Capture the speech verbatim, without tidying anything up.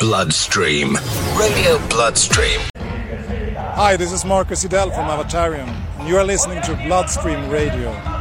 Bloodstream. Radio Bloodstream. Hi, this is Marcus Idell from Avatarium, and you are listening to Bloodstream Radio.